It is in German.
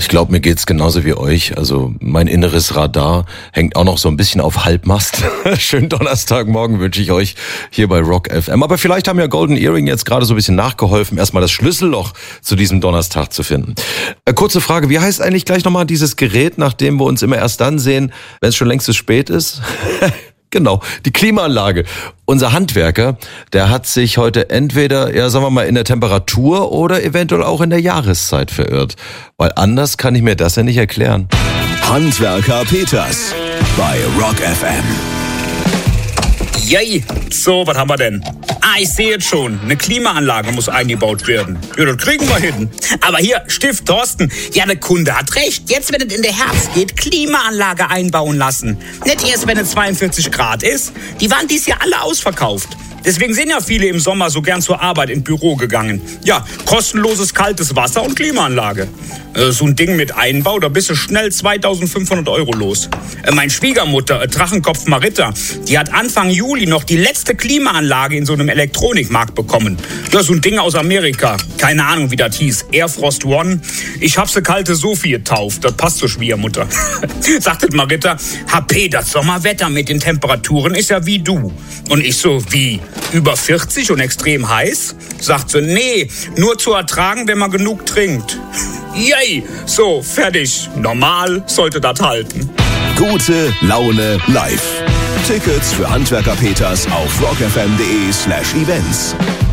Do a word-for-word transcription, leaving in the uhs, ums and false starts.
Ich glaube, mir geht's genauso wie euch. Also mein inneres Radar hängt auch noch so ein bisschen auf Halbmast. Schönen Donnerstagmorgen wünsche ich euch hier bei Rock F M. Aber vielleicht haben ja Golden Earring jetzt gerade so ein bisschen nachgeholfen, erstmal das Schlüsselloch zu diesem Donnerstag zu finden. Äh, kurze Frage, wie heißt eigentlich gleich nochmal dieses Gerät, nach dem wir uns immer erst dann sehen, wenn es schon längst zu spät ist? Genau, die Klimaanlage. Unser Handwerker, der hat sich heute entweder, ja sagen wir mal, in der Temperatur oder eventuell auch in der Jahreszeit verirrt. Weil anders kann ich mir das ja nicht erklären. Handwerker Peters bei Rock F M. Yay, so, was haben wir denn? Ah, ich sehe jetzt schon, eine Klimaanlage muss eingebaut werden. Ja, das kriegen wir hin. Aber hier, Stift Thorsten, ja, der Kunde hat recht. Jetzt, wenn es in der Herbst geht, Klimaanlage einbauen lassen. Nicht erst, wenn es zweiundvierzig Grad ist. Die waren dies Jahr alle ausverkauft. Deswegen sind ja viele im Sommer so gern zur Arbeit ins Büro gegangen. Ja, kostenloses kaltes Wasser und Klimaanlage. Äh, so ein Ding mit Einbau, da bist du schnell zweitausendfünfhundert Euro los. Äh, meine Schwiegermutter, äh, Drachenkopf Maritta, die hat Anfang Juli noch die letzte Klimaanlage in so einem Elektronikmarkt bekommen. Ja, so ein Ding aus Amerika. Keine Ahnung, wie das hieß. Airfrost One. Ich hab sie kalte Sophie getauft. Das passt zur Schwiegermutter. Sagte Maritta, H P, das Sommerwetter mit den Temperaturen ist ja wie du. Und ich so, wie? Über vierzig und extrem heiß? Sagt sie, nee, nur zu ertragen, wenn man genug trinkt. Yay, so, fertig. Normal sollte das halten. Gute Laune live. Tickets für Handwerker Peters auf rockfm.de slash events.